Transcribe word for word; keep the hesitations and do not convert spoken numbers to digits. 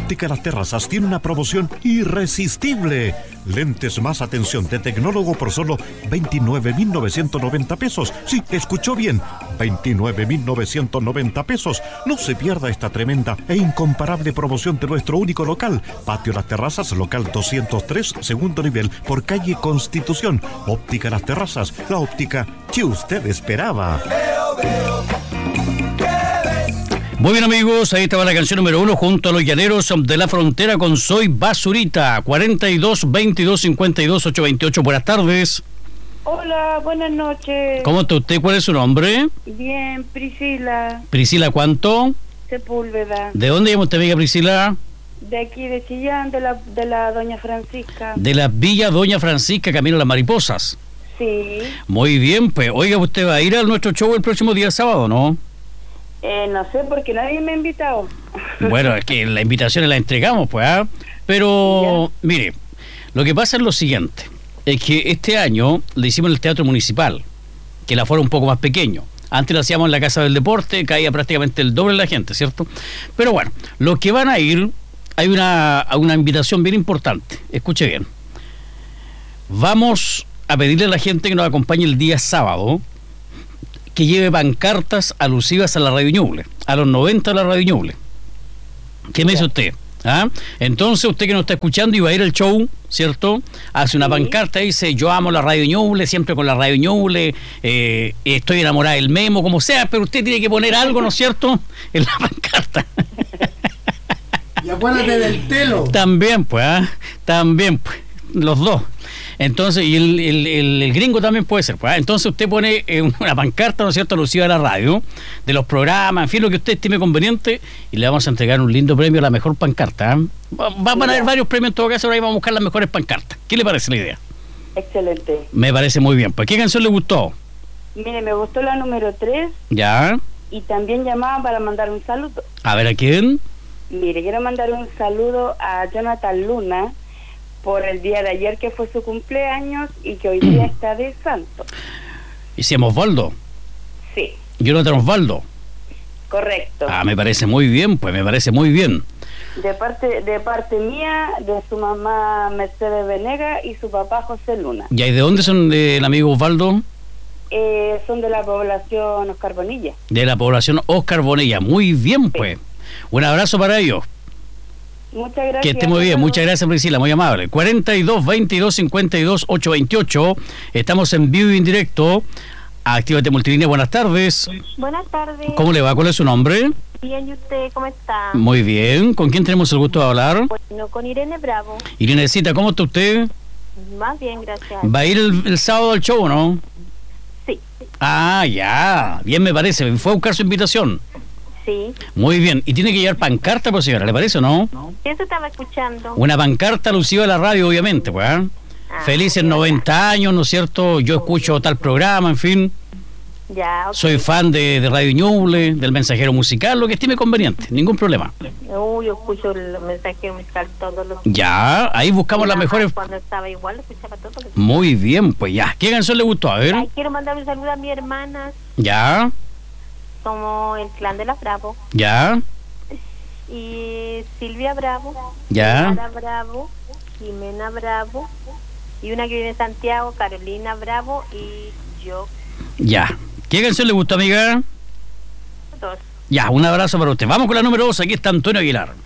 Óptica Las Terrazas tiene una promoción irresistible. Lentes más atención de tecnólogo por solo veintinueve mil novecientos noventa pesos. Sí, escuchó bien, veintinueve mil novecientos noventa pesos. No se pierda esta tremenda e incomparable promoción de nuestro único local. Patio Las Terrazas, local doscientos tres, segundo nivel, por calle Constitución. Óptica Las Terrazas, la óptica que usted esperaba. Muy bien, amigos, ahí estaba la canción número uno junto a los Llaneros de la Frontera con Soy Basurita. Cuarenta y dos, veintidós, cincuenta y dos, ocho veintiocho. Buenas tardes. Hola, buenas noches. ¿Cómo está usted? ¿Cuál es su nombre? Bien, Priscila. Priscila, ¿cuánto? Sepúlveda. ¿De dónde llama usted, amiga Priscila? De aquí, de Chillán, de la, de la Doña Francisca. De la Villa Doña Francisca, camino a las Mariposas. Sí. Muy bien, pues, oiga, usted va a ir a nuestro show el próximo día sábado, ¿no? Eh, no sé, porque nadie me ha invitado. Bueno, es que la invitación la entregamos, pues, ¿ah? Pero, ya. Mire, lo que pasa es lo siguiente, es que este año le hicimos en el Teatro Municipal, que la fuera un poco más pequeño. Antes lo hacíamos en la Casa del Deporte, caía prácticamente el doble de la gente, ¿cierto? Pero bueno, los que van a ir, hay una, una invitación bien importante, escuche bien. Vamos a pedirle a la gente que nos acompañe el día sábado, que lleve pancartas alusivas a la Radio Ñuble, a los noventa de la Radio Ñuble. ¿Qué me dice usted? ¿Ah? Entonces usted que nos está escuchando y va a ir al show, ¿cierto? Hace una sí. pancarta y dice: yo amo la Radio Ñuble, siempre con la Radio Ñuble, eh, estoy enamorada del Memo, como sea, pero usted tiene que poner algo, ¿no es cierto?, en la pancarta. Y acuérdate del telo. También, pues, ¿ah? También, pues, los dos. Entonces, y el, el, el, el gringo también puede ser, pues. Entonces usted pone eh, una pancarta, ¿no es cierto?, alusiva a la radio, de los programas, en fin, lo que usted estime conveniente, y le vamos a entregar un lindo premio a la mejor pancarta. ¿eh? Va, van a haber varios premios en todo caso, ahora vamos a buscar las mejores pancartas. ¿Qué le parece la idea? Excelente. Me parece muy bien. Pues, ¿qué canción le gustó? Mire, me gustó la número tres. Ya. Y también llamaba para mandar un saludo. A ver, ¿a quién? Mire, quiero mandar un saludo a Jonathan Luna, por el día de ayer que fue su cumpleaños y que hoy día está de santo. ¿Y si llama Osvaldo? Sí. Jonathan Osvaldo. Correcto. Ah, me parece muy bien, pues me parece muy bien. De parte de parte mía, de su mamá Mercedes Venega y su papá José Luna. ¿Y de dónde son del amigo Osvaldo? Eh, son de la población Oscar Bonilla. De la población Oscar Bonilla. Muy bien, pues. Sí. Un abrazo para ellos. Muchas gracias. Que esté muy bien, muchas gracias, Priscila, muy amable. cuarenta y dos, veintidós, cincuenta y dos, ocho veintiocho. Estamos en vivo y en directo. Actívate Multilínea, buenas tardes. Buenas tardes. ¿Cómo le va? ¿Cuál es su nombre? Bien, ¿y usted cómo está? Muy bien. ¿Con quién tenemos el gusto de hablar? Bueno, con Irene Bravo. Irenecita, ¿cómo está usted? Más bien, gracias. ¿Va a ir el, el sábado al show o no? Sí. Ah, ya. Bien, me parece. ¿Fue a buscar su invitación? Sí. Muy bien. ¿Y tiene que llevar pancarta, pues, señora? ¿Le parece o no? No. Eso estaba escuchando. Una pancarta alusiva a la radio, obviamente, pues. ¿eh? Ah, Felices noventa años, ¿no es cierto? Yo escucho tal programa, en fin. Ya, okay. Soy fan de, de Radio Ñuble, del Mensajero Musical, lo que estime conveniente, ningún problema. No, yo escucho el Mensajero Musical todos los días. Ya, ahí buscamos las mejores. Cuando estaba igual, lo escuchaba todos los días. Muy bien, pues ya. ¿Qué canción le gustó? A ver. Ay, quiero mandar un saludo a mi hermana. Ya. Somos el clan de la Bravo. Ya. Y Silvia Bravo. Ya. Sara Bravo, Jimena Bravo. Y una que vive en Santiago, Carolina Bravo y yo. Ya. ¿Qué canción le gustó, amiga? Dos. Ya, un abrazo para usted. Vamos con la número dos. Aquí está Antonio Aguilar.